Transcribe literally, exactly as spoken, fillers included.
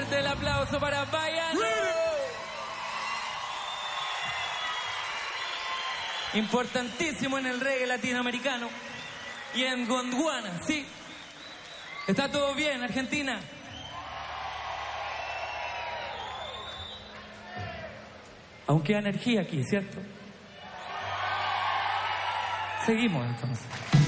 fuerte el aplauso para Baiano. Importantísimo en el reggae latinoamericano. Y en Gondwana, sí. ¿Está todo bien, Argentina? Aún queda energía aquí, ¿cierto? Seguimos entonces.